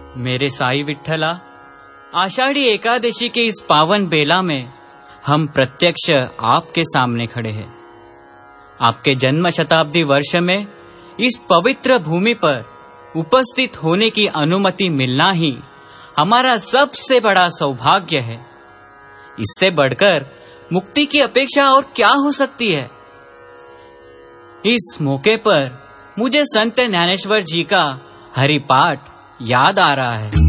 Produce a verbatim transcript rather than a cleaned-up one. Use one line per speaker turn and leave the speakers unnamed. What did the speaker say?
मेरे साई विठ्ठला, आषाढ़ी एकादशी के इस पावन बेला में हम प्रत्यक्ष आपके सामने खड़े हैं। आपके जन्म शताब्दी वर्ष में इस पवित्र भूमि पर उपस्थित होने की अनुमति मिलना ही हमारा सबसे बड़ा सौभाग्य है। इससे बढ़कर मुक्ति की अपेक्षा और क्या हो सकती है। इस मौके पर मुझे संत ज्ञानेश्वर जी का हरिपाठ याद आ रहा है।